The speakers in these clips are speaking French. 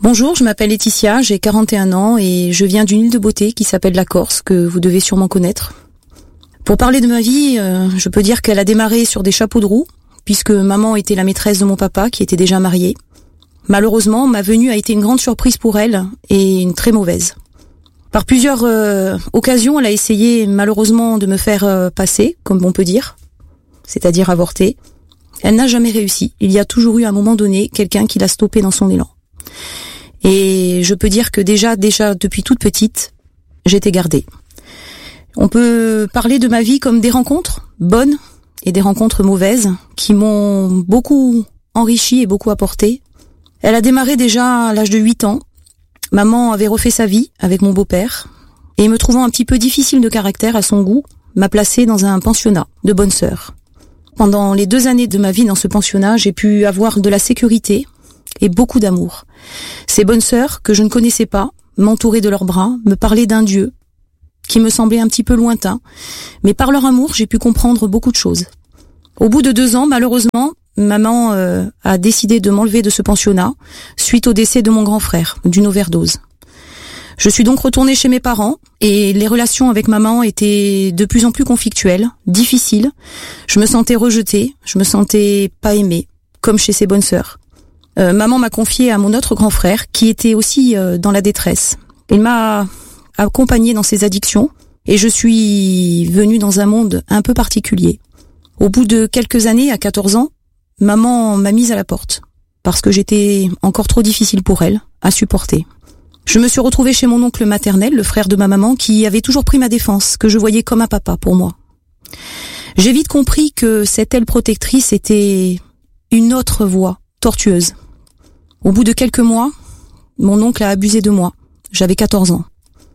Bonjour, je m'appelle Laetitia, j'ai 41 ans et je viens d'une île de beauté qui s'appelle la Corse, que vous devez sûrement connaître. Pour parler de ma vie, je peux dire qu'elle a démarré sur des chapeaux de roue, puisque maman était la maîtresse de mon papa qui était déjà marié. Malheureusement, ma venue a été une grande surprise pour elle et une très mauvaise. Par plusieurs occasions, elle a essayé malheureusement de me faire passer, comme on peut dire, c'est-à-dire avorter. Elle n'a jamais réussi. Il y a toujours eu à un moment donné quelqu'un qui l'a stoppée dans son élan. Et je peux dire que déjà depuis toute petite, j'étais gardée. On peut parler de ma vie comme des rencontres bonnes et des rencontres mauvaises qui m'ont beaucoup enrichi et beaucoup apporté. Elle a démarré déjà à l'âge de 8 ans. Maman avait refait sa vie avec mon beau-père et me trouvant un petit peu difficile de caractère à son goût, m'a placée dans un pensionnat de bonnes sœurs. Pendant les 2 années de ma vie dans ce pensionnat, j'ai pu avoir de la sécurité et beaucoup d'amour. Ces bonnes sœurs, que je ne connaissais pas, m'entouraient de leurs bras, me parlaient d'un Dieu qui me semblait un petit peu lointain, mais par leur amour, j'ai pu comprendre beaucoup de choses. Au bout de 2 ans, malheureusement, maman a décidé de m'enlever de ce pensionnat suite au décès de mon grand frère, d'une overdose. Je suis donc retournée chez mes parents et les relations avec maman étaient de plus en plus conflictuelles, difficiles. Je me sentais rejetée, je me sentais pas aimée, comme chez ses bonnes sœurs. Maman m'a confiée à mon autre grand frère qui était aussi dans la détresse. Il m'a accompagnée dans ses addictions et je suis venue dans un monde un peu particulier. Au bout de quelques années, à 14 ans, maman m'a mise à la porte parce que j'étais encore trop difficile pour elle à supporter. Je me suis retrouvée chez mon oncle maternel, le frère de ma maman, qui avait toujours pris ma défense, que je voyais comme un papa pour moi. J'ai vite compris que cette aile protectrice était une autre voie tortueuse. Au bout de quelques mois, mon oncle a abusé de moi. J'avais 14 ans.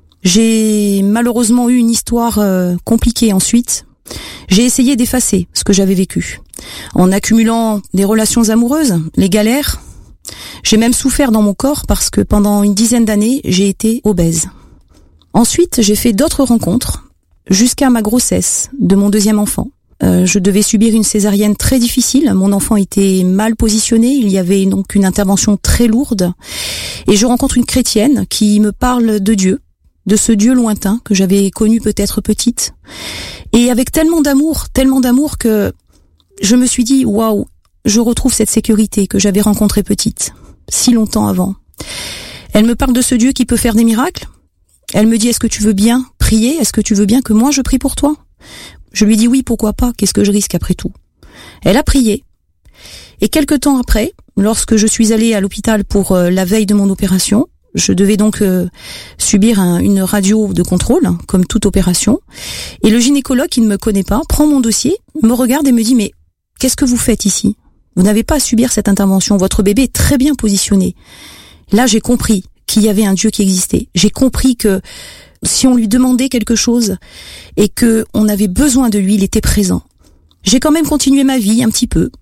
J'ai malheureusement eu une histoire compliquée ensuite. J'ai essayé d'effacer ce que j'avais vécu. En accumulant des relations amoureuses, les galères, j'ai même souffert dans mon corps parce que pendant une 10aine d'années, j'ai été obèse. Ensuite, j'ai fait d'autres rencontres jusqu'à ma grossesse de mon 2e enfant. Je devais subir une césarienne très difficile. Mon enfant était mal positionné. Il y avait donc une intervention très lourde. Et je rencontre une chrétienne qui me parle de Dieu, de ce Dieu lointain que j'avais connu peut-être petite. Et avec tellement d'amour que je me suis dit, waouh, je retrouve cette sécurité que j'avais rencontrée petite, si longtemps avant. Elle me parle de ce Dieu qui peut faire des miracles. Elle me dit, est-ce que tu veux bien prier? Est-ce que tu veux bien que moi je prie pour toi? Je lui dis oui, pourquoi pas, qu'est-ce que je risque après tout? Elle a prié. Et quelque temps après, lorsque je suis allée à l'hôpital pour la veille de mon opération, je devais donc subir une radio de contrôle, comme toute opération. Et le gynécologue, qui ne me connaît pas, prend mon dossier, me regarde et me dit, mais qu'est-ce que vous faites ici? Vous n'avez pas à subir cette intervention, votre bébé est très bien positionné. Là, j'ai compris qu'il y avait un Dieu qui existait. J'ai compris que si on lui demandait quelque chose et que on avait besoin de lui, il était présent. J'ai quand même continué ma vie un petit peu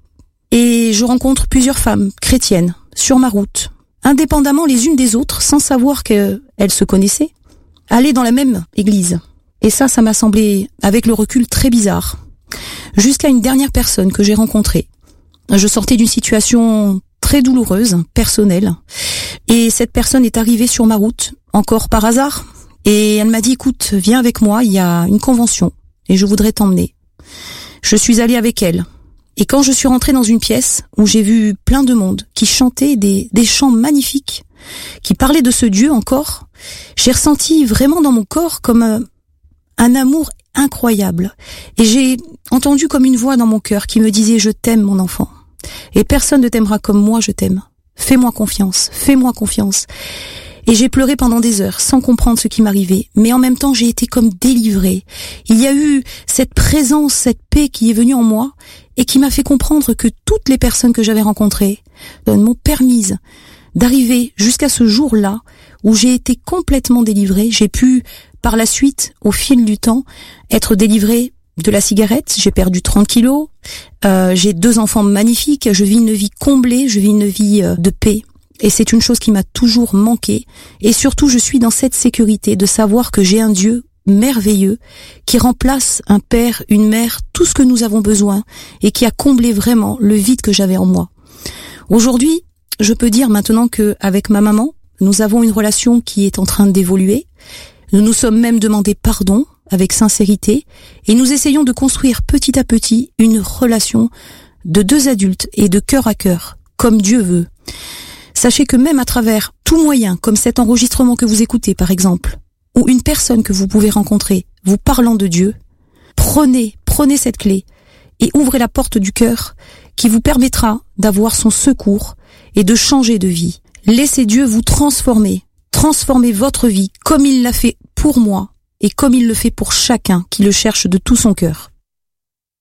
et je rencontre plusieurs femmes chrétiennes sur ma route, indépendamment les unes des autres, sans savoir qu'elles se connaissaient, aller dans la même église. Et ça m'a semblé, avec le recul, très bizarre. Jusqu'à une dernière personne que j'ai rencontrée. Je sortais d'une situation très douloureuse, personnelle, et cette personne est arrivée sur ma route, encore par hasard. Et elle m'a dit, écoute, viens avec moi, il y a une convention et je voudrais t'emmener. Je suis allée avec elle. Et quand je suis rentrée dans une pièce où j'ai vu plein de monde qui chantait des chants magnifiques, qui parlaient de ce Dieu encore, j'ai ressenti vraiment dans mon corps comme un amour incroyable. Et j'ai entendu comme une voix dans mon cœur qui me disait, je t'aime mon enfant. Et personne ne t'aimera comme moi je t'aime. Fais-moi confiance, fais-moi confiance. Et j'ai pleuré pendant des heures, sans comprendre ce qui m'arrivait. Mais en même temps, j'ai été comme délivrée. Il y a eu cette présence, cette paix qui est venue en moi et qui m'a fait comprendre que toutes les personnes que j'avais rencontrées m'ont permise d'arriver jusqu'à ce jour-là où j'ai été complètement délivrée. J'ai pu, par la suite, au fil du temps, être délivrée de la cigarette. J'ai perdu 30 kilos. J'ai 2 enfants magnifiques. Je vis une vie comblée. Je vis une vie de paix. Et c'est une chose qui m'a toujours manqué. Et surtout, je suis dans cette sécurité de savoir que j'ai un Dieu merveilleux qui remplace un père, une mère, tout ce que nous avons besoin et qui a comblé vraiment le vide que j'avais en moi. Aujourd'hui, je peux dire maintenant que avec ma maman, nous avons une relation qui est en train d'évoluer. Nous nous sommes même demandé pardon avec sincérité et nous essayons de construire petit à petit une relation de deux adultes et de cœur à cœur, comme Dieu veut. Sachez que même à travers tout moyen, comme cet enregistrement que vous écoutez par exemple, ou une personne que vous pouvez rencontrer, vous parlant de Dieu, prenez cette clé et ouvrez la porte du cœur qui vous permettra d'avoir son secours et de changer de vie. Laissez Dieu vous transformer votre vie comme il l'a fait pour moi et comme il le fait pour chacun qui le cherche de tout son cœur.